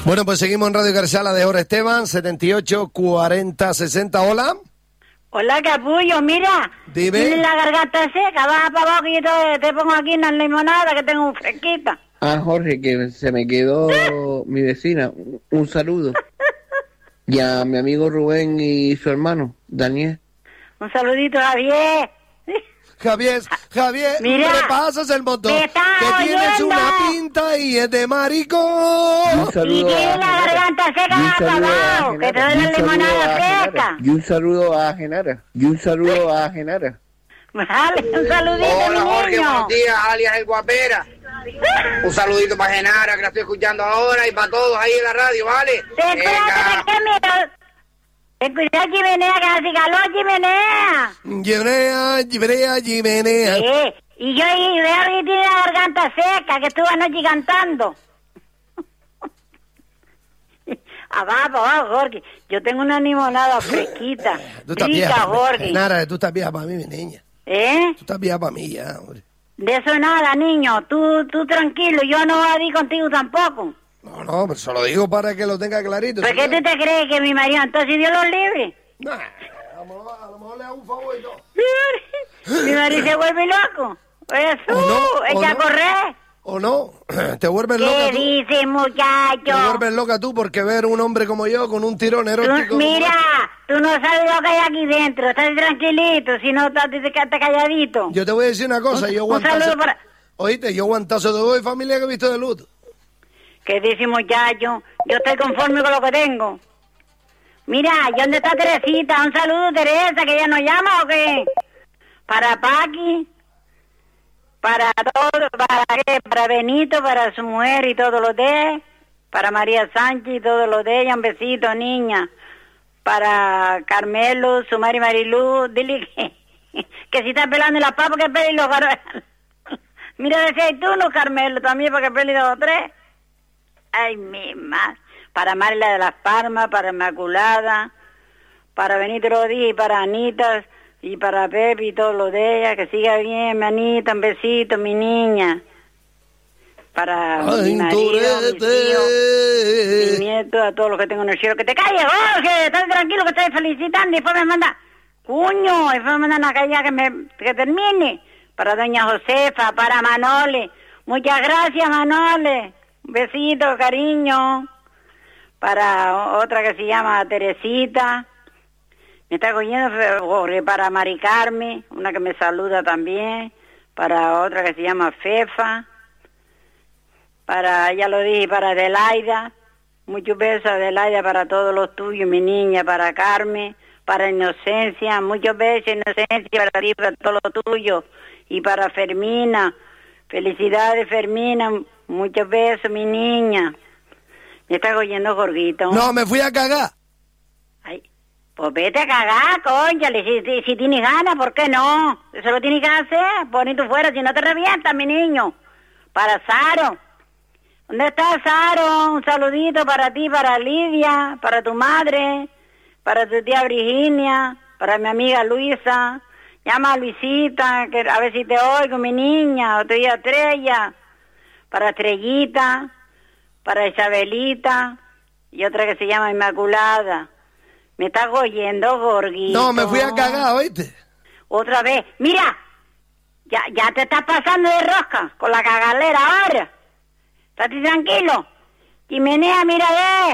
Bueno, pues seguimos en Radio Carchala de Ora Esteban, 78 40 60. Hola. Hola, capullo, mira. Dime. Tienes la garganta seca, baja para abajo y yo te pongo aquí una limonada que tengo fresquita. Ah, Jorge, que se me quedó mi vecina. Un saludo. Y a mi amigo Rubén y su hermano, Daniel. Un saludito, Javier. Javier, mira, me pasas el motor, me estás que tienes oyendo. una pinta y es de maricón. Y tienes la garganta seca, baja para abajo, que te doy la limonada fresca. Y un saludo a Genara. Vale, un saludito, Hola, mi Jorge, niño. buenos días, alias El Guapera. Un saludito para Genara, que la estoy escuchando ahora, y para todos ahí en la radio, ¿vale? Espérate, que mira. Escucha, chimenea, que hace calor, chimenea. Chimenea. Sí, y yo veo que tiene la garganta seca, que estuve anoche cantando. Abajo, Jorge. Yo tengo una limonada fresquita, Tú estás rica, vieja, Jorge. Nara, tú estás vieja para mí, mi niña. ¿Eh? Tú estás vieja para mí ya, hombre. De eso nada, niño. Tú tranquilo, yo no voy a ir contigo tampoco. No, pero se lo digo para que lo tenga clarito. ¿Por qué tú te crees que mi marido entonces Dios los libre? Nah, a lo mejor le hago un favor y todo. Mi marido se vuelve loco. Eso, ¿O no? echa a correr. ¿O no? Te vuelves loca ¿Qué tú. dices, muchacho? Te vuelves loca tú porque ver un hombre como yo con un tirón erótico. Mira, tú no sabes lo que hay aquí dentro. Estás tranquilito, si no estás calladito. Yo te voy a decir una cosa, yo un saludo guantazo. para... Oíste, yo guantazo de hoy, familia que he visto de luto. ¿Qué dice, muchacho? Yo estoy conforme con lo que tengo. Mira, ¿y dónde está Teresita? Un saludo, Teresa, que ella nos llama o qué. Para Paqui, para todo, para Benito, para su mujer y todos los de, para María Sánchez y todos los de ella, un besito, niña. Para Carmelo, su madre Marilú, dile que si está pelando la papa, que pele los garotos. Mira, decía tú, no, Carmelo, también para que pele 2 o 3. Ay, mi madre. Para Marla de las Palmas, para Inmaculada, para Benito Rodríguez y para Anita y para Pepe y todos los de ella. Que siga bien, mi Anita, un besito, mi niña. Para mi marido, mis hijos, mi nieto, a todos los que tengo en el cielo. ¡Que te calles, Jorge! Estás tranquilo, que estoy felicitando. Y después me manda, cuño, y después me mandan a callar que termine. Para doña Josefa, para Manole. Muchas gracias, Manole. Un besito, cariño. Para otra que se llama Teresita. Me está cogiendo, Jorge. Para Mari Carmen, una que me saluda también. Para otra que se llama Fefa. Para, ya lo dije, para Adelaida. Muchos besos, Adelaida, para todos los tuyos, mi niña. Para Carmen, para Inocencia. Muchos besos, Inocencia, para ti, para todo lo tuyo. Y para Fermina. Felicidades, Fermina. Muchos besos, mi niña. ¿Me estás oyendo, Jorgito? No, me fui a cagar. Ay, pues vete a cagar, cónchale. Si tienes ganas, ¿por qué no? Eso lo tienes que hacer. Bonito fuera, si no te revientas, mi niño. Para Saro. ¿Dónde estás, Saro? Un saludito para ti, para Lidia, para tu madre, para tu tía Virginia, para mi amiga Luisa. Llama a Luisita, que a ver si te oigo, mi niña, o tu tía Estrella. Para Estrellita, para Isabelita, y otra que se llama Inmaculada. ¿Me estás oyendo, Gorguito? No, me fui a cagar, ¿oíste? Otra vez. Mira, ya te estás pasando de rosca con la cagalera ahora. Estate tranquilo. Chimenea, mira,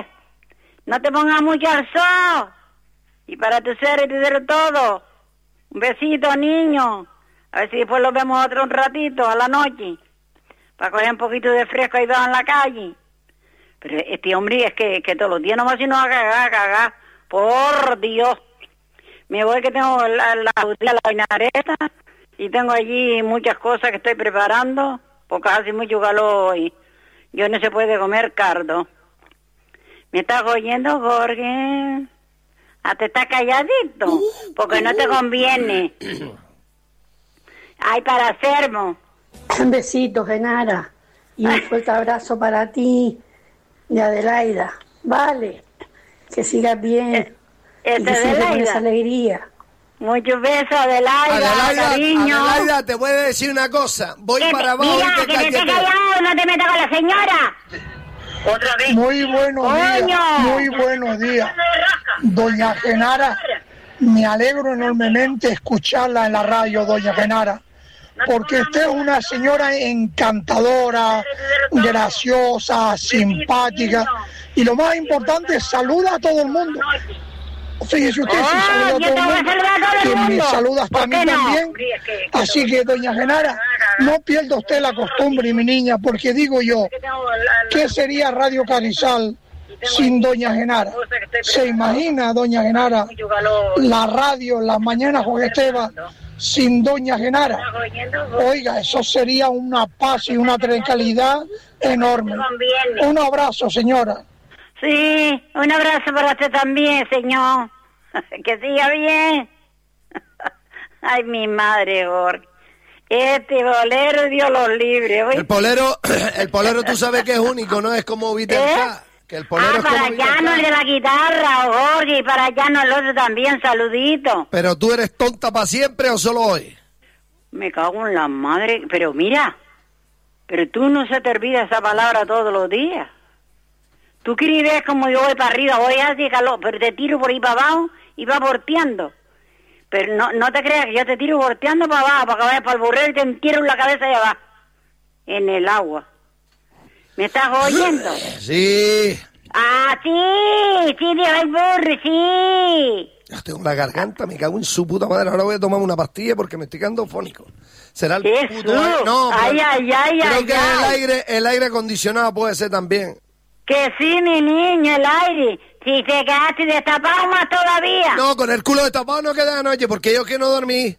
no te pongas mucho al sol. Y para tu ser y tu ser todo. Un besito, niño. A ver si después lo vemos otro un ratito, a la noche. Para coger un poquito de fresco ahí en la calle. Pero este hombre es que todos los días nomás si no va a cagar. Por Dios. Me voy que tengo la vainareta y tengo allí muchas cosas que estoy preparando porque hace mucho calor hoy. Yo no se puede comer cardo. ¿Me estás oyendo, Jorge? Te estás calladito porque no te conviene. Ay, para Sermo. Un besito, Genara, y un fuerte abrazo para ti de Adelaida. Vale, que sigas bien y que sigas con esa alegría. Muchos besos, Adelaida, cariño. Adelaida, te voy a decir una cosa. Voy para abajo mira, y te que te estés callado, no te metas con la señora. Muy buenos días, muy buenos días. Doña Genara, me alegro enormemente escucharla en la radio, doña Genara, porque usted es una señora encantadora, graciosa, simpática, y lo más importante, saluda a todo el mundo. Fíjese usted, si saluda a todo el mundo, que me saluda hasta a mí también. Así que, doña Genara, no pierda usted la costumbre, mi niña, porque digo yo, ¿qué sería Radio Carrizal sin doña Genara? ¿Se imagina, doña Genara, la radio, las mañanas Jorge Esteban, sin doña Genara? Oiga, eso sería una paz y una tranquilidad enorme. Un abrazo, señora. Sí, un abrazo para usted también, señor. Que siga bien. Ay, mi madre, Jorge. Este bolero, Dios los libre. El bolero tú sabes que es único, ¿no? Es como Viterca. Que el bolero es para como Llano el de la guitarra, Jorge, y para Llano el otro también, saludito. ¿Pero tú eres tonta para siempre o solo hoy? Me cago en la madre, pero mira, pero tú no se te olvida esa palabra todos los días. Tú quieres ver como yo voy para arriba, voy así calor, pero te tiro por ahí para abajo y va volteando. Pero no te creas que yo te tiro volteando para abajo, para que vayas para el burrero y te entierro en la cabeza allá abajo, en el agua. ¿Me estás oyendo? Sí. Ah, sí, Dios el burro, sí. Yo tengo la garganta, me cago en su puta madre. Ahora voy a tomarme una pastilla porque me estoy quedando fónico. ¿Será el puto aire? No, creo que el aire acondicionado puede ser también. Que sí, mi niño, el aire. Si te quedaste destapado más todavía. No, con el culo destapado no queda de noche, porque yo que no dormí.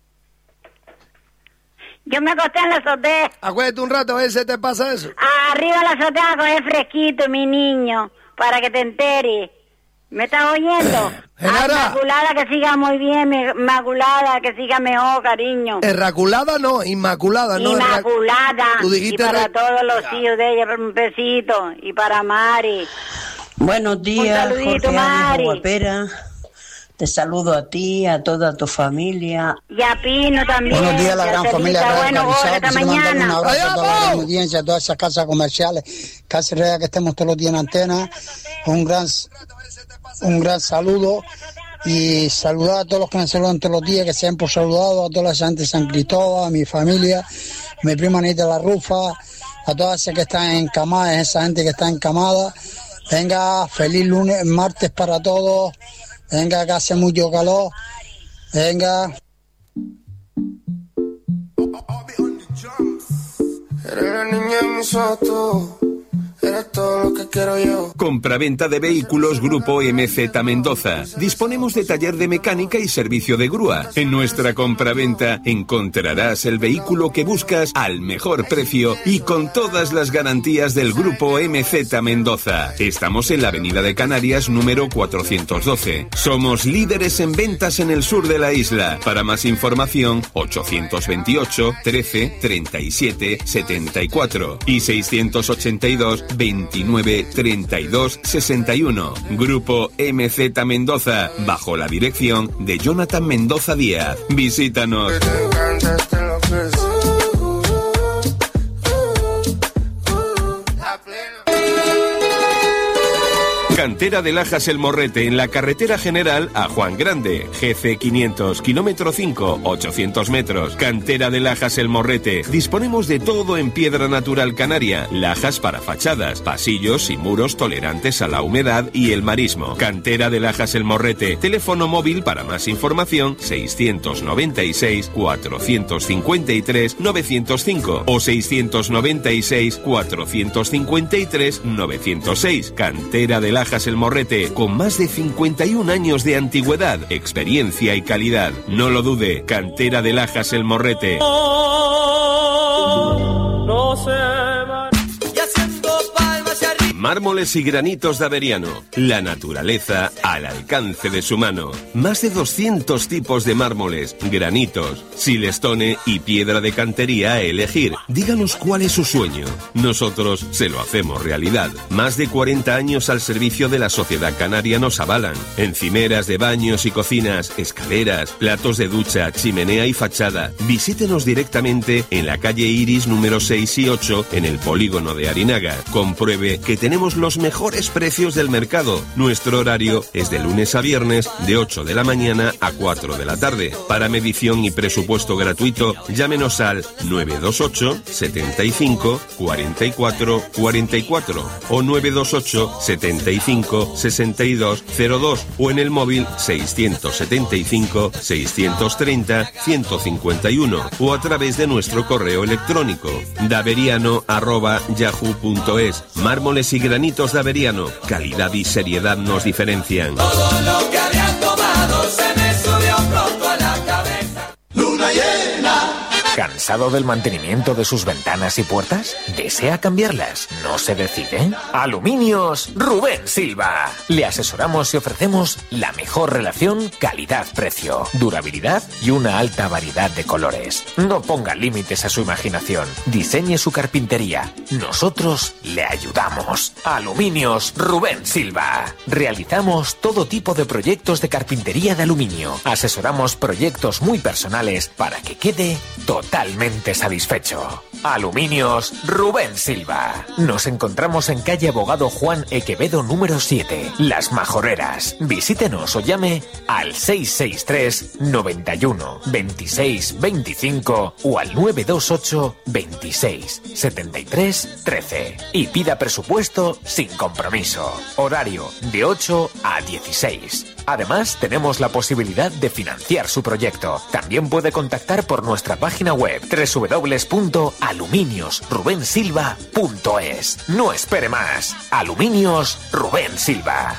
Yo me acosté en la azotea. Acuérdate un rato, a ver si te pasa eso. Arriba la azotea con el fresquito, mi niño, para que te enteres. ¿Me estás oyendo? Inmaculada, que siga muy bien, Inmaculada, que siga mejor, cariño. Erraculada no, Inmaculada no. Inmaculada. Tú dijiste y para todos los hijos de ella, un besito. Y para Mari. Buenos días, un saludito, Jorge Mari. Guapera. Te saludo a ti, a toda tu familia. Y a Pino también. Buenos días, la gran familia de bueno, Carrizal. Quisiera mandar un abrazo a toda la audiencia, a todas esas casas comerciales. Casi real que estemos todos los días en antena. Un gran saludo. Y saludar a todos los que me saludan todos los días, que sean por saludado, a toda la gente de San Cristóbal, a mi familia, a mi prima Anita La Rufa, a todas esas que están encamadas, esa gente que está encamada. Venga, feliz lunes, martes para todos. Venga, que hace mucho calor. Venga. Eres la niña en mis ojos, eres todo lo que quiero yo. Compraventa de vehículos Grupo MZ Mendoza. Disponemos de taller de mecánica y servicio de grúa. En nuestra compraventa encontrarás el vehículo que buscas al mejor precio y con todas las garantías del Grupo MZ Mendoza. Estamos en la Avenida de Canarias número 412. Somos líderes en ventas en el sur de la isla. Para más información, 828 13 37 74 y 682 29 32 61. Grupo MZ Mendoza, bajo la dirección de Jonathan Mendoza Díaz. Visítanos. Cantera de Lajas El Morrete, en la carretera general a Juan Grande, GC 500, kilómetro 5, 800 metros. Cantera de Lajas El Morrete. Disponemos de todo en piedra natural canaria, lajas para fachadas, pasillos y muros tolerantes a la humedad y el marismo. Cantera de Lajas El Morrete. Teléfono móvil para más información 696 453 905 o 696 453 906. Cantera de Lajas El Morrete, con más de 51 años de antigüedad, experiencia y calidad. No lo dude, Cantera de Lajas El Morrete. No se va. Y haciendo palmas y arriba. Mármoles y granitos de Averiano. La naturaleza al alcance de su mano. Más de 200 tipos de mármoles, granitos, silestone y piedra de cantería a elegir. Díganos cuál es su sueño. Nosotros se lo hacemos realidad. Más de 40 años al servicio de la sociedad canaria nos avalan. Encimeras de baños y cocinas, escaleras, platos de ducha, chimenea y fachada. Visítenos directamente en la calle Iris número 6 y 8 en el polígono de Arinaga. Compruebe que tenemos tenemos los mejores precios del mercado. Nuestro horario es de lunes a viernes de 8 de la mañana a 4 de la tarde. Para medición y presupuesto gratuito, llámenos al 928 75 44 44 o 928 75 62 02 o en el móvil 675 630 151 o a través de nuestro correo electrónico daveriano@yahoo.es. Mármoles y granitos Daveriano, calidad y seriedad nos diferencian. Todo lo que había tomado se me subió pronto a la cabeza. Luna llena. ¿Cansado del mantenimiento de sus ventanas y puertas? ¿Desea cambiarlas? ¿No se decide? Aluminios Rubén Silva. Le asesoramos y ofrecemos la mejor relación calidad-precio, durabilidad y una alta variedad de colores. No ponga límites a su imaginación. Diseñe su carpintería. Nosotros le ayudamos. Aluminios Rubén Silva. Realizamos todo tipo de proyectos de carpintería de aluminio. Asesoramos proyectos muy personales para que quede totalmente satisfecho. Aluminios Rubén Silva. Nos encontramos en calle Abogado Juan Equevedo número 7, Las Majoreras. Visítenos o llame al 663 91 26 25 o al 928 26 73 13 y pida presupuesto sin compromiso. Horario de 8 a 16. Además, tenemos la posibilidad de financiar su proyecto. También puede contactar por nuestra página web www.aluminiosrubensilva.es. No espere más. Aluminios Rubén Silva.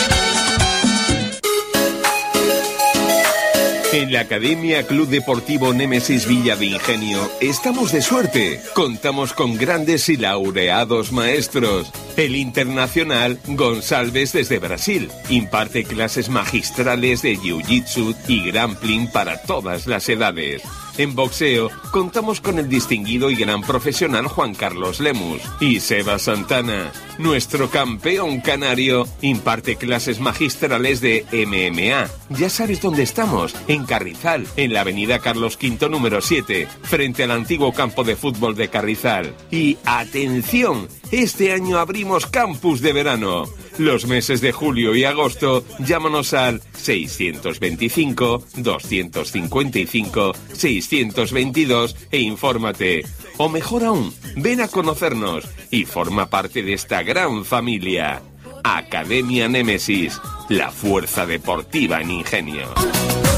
En la Academia Club Deportivo Némesis Villa de Ingenio estamos de suerte. Contamos con grandes y laureados maestros. El internacional Gonçalves desde Brasil imparte clases magistrales de jiu-jitsu y grappling para todas las edades. En boxeo contamos con el distinguido y gran profesional Juan Carlos Lemus. Y Seba Santana, nuestro campeón canario, imparte clases magistrales de MMA. Ya sabes dónde estamos, en Carrizal, en la avenida Carlos V número 7, frente al antiguo campo de fútbol de Carrizal. Y ¡atención! Este año abrimos campus de verano. Los meses de julio y agosto, llámanos al 625 255 622 e infórmate. O mejor aún, ven a conocernos y forma parte de esta gran familia. Academia Némesis, la fuerza deportiva en Ingenio.